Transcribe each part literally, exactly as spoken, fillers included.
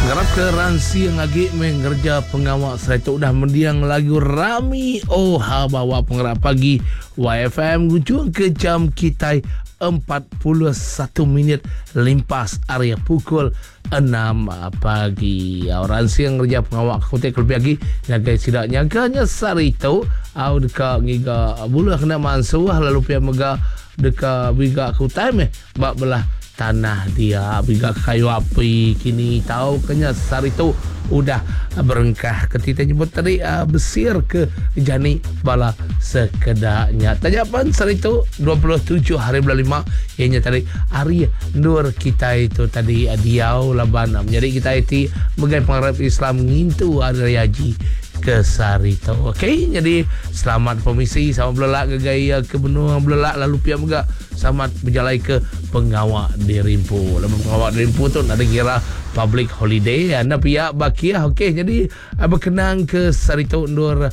Ngarap ke ransi yang lagi mengerja pengawal saya tu udah mendiang lagu Rami Oh ha bawa pengarap pagi Y F M hujung ke jam kita empat puluh satu minit limpas area pukul enam pagi. Orang siang kerja pengawal kotek lebih lagi nyagai sidak nyaganya sari tu au dekat ngiga bulu kena mansuah lalu pia mega dekat biga kutai meh bak belah tanah dia biga kayu api kini tahu kenya sari tu udah berengkah ketika nyebut tadi uh, besir ke jani bala sekedaknya tajapan sari tu dua puluh tujuh hari bulan lima ianya tadi hari nur kita itu tadi uh, diau laban menjadi kita itu bagai pengarap Islam ngintu hari haji ke sari tu. Okey, jadi selamat pemisi sama belelak ke gaya ke benua belelak lalu pia juga selamat berjalai ke pengawak di Rimpu. Lalu pengawak di Rimpu tu ada kira public holiday anda pihak bakiah. Okey, jadi berkenang ke sari tu nur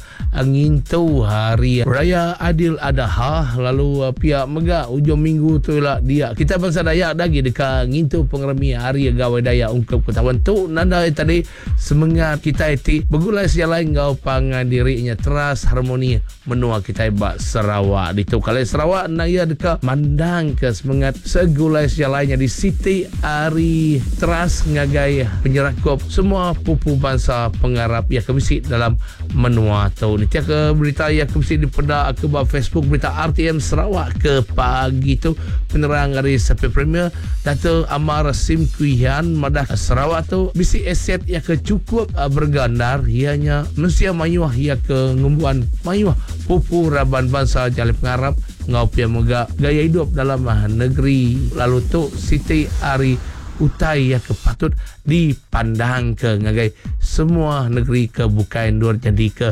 ngintu hari raya Adil Adha lalu pihak mega ujung minggu tu lah dia kita bangsa Dayak lagi dekat ngintu pengeremi hari gawai Dayak ungkap ketahuan tu nanda tadi semangat kita itu bergulai sejalan ngau pangan dirinya teras harmoni menua kita bak Sarawak di tu kalau Sarawak naya dekat mandang ke semangat segulai sejalannya di Siti Ari teras ngagai penyerakup semua pupu bangsa pengarap ya kebisik dalam menua tu ni tiap ke berita ya kebisik di peda ke bawah Facebook berita R T M Sarawak ke pagi tu penerang dari Sapi Premier Dato' Amar Simkuihan Madah Sarawak tu bisi aset ya ke cukup uh, bergandar ianya manusia mayuah ya ke ngumbuan mayuah pupu raban bangsa jalip pengarap ngau pia mega gaya hidup dalam uh, negeri lalu tu Siti Ari utai ya ke patut dipandang ke ngagai semua negeri ke bukan dua jadi ke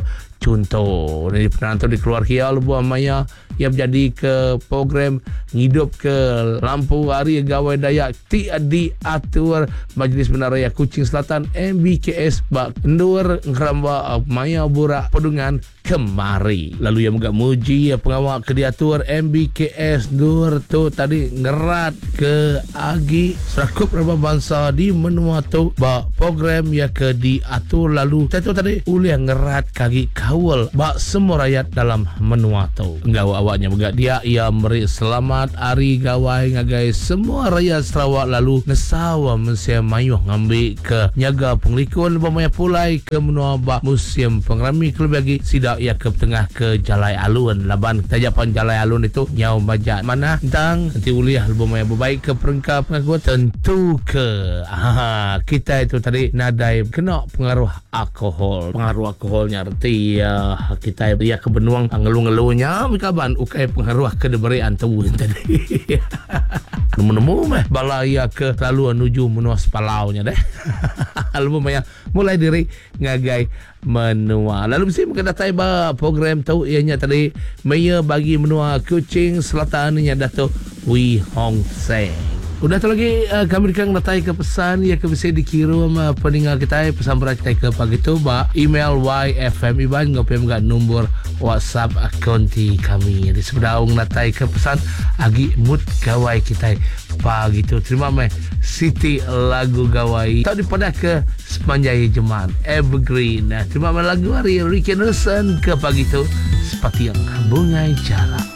contoh dari penantu di keluarga lubuh maya yang menjadi ke program hidup ke lampu hari gawai Dayak ti diatur Majlis Benaraya Kuching Selatan M B K S bak endur ngeramba maya burak pedungan kemari lalu yang agak muji pengawal ke diatur M B K S dur tu tadi ngerat ke agi serakup raba bangsa di menua tu bak program yang ke diatur lalu tu tadi uli yang ngerat kagi kawal bak semua rakyat dalam menua tu gawa awaknya juga dia ia beri selamat hari gawai ngagai semua rakyat Sarawak lalu nesawa mensia mayuh ngambil ke nyaga penglikun pemaya pulai ke menua bak museum pengerami kelebih lagi sidak ia ke tengah ke Jalai Alun laban tajapan Jalai Alun itu nyau bajak mana tentang nanti uliah lebih maya berbaik ke perengkap pengakuan tentu ke aha, kita itu tadi nadai kena pengaruh alkohol pengaruh alkoholnya arti ya kita ia ke benuang ngeluh-ngeluhnya kaban ukai pengaruh ke deberi antu tadi nemu-nemu meh balaya ke lalu menuju menua sepalaunya deh lalu maya mulai diri ngagai menua lalu mesti mungkin datai ba program tahu ianya tadi maya bagi menua Kuching Selatan nya Dato' Wee Hong Seng. Udah tu lagi uh, kami dekat datai ke pesan ya ke bisa dikirim uh, peninggal kita pesan berat kita ke pagi tu ba email Y F M Iban ngopem gak nombor WhatsApp akunti kami di sebedaung datai ke pesan agi mood gawai kita pagi tu terima mai Siti lagu gawai tak dipada ke sepanjang Jeman Evergreen nah terima mai lagu hari Ricky Nelson ke pagi tu seperti yang bungai jalan.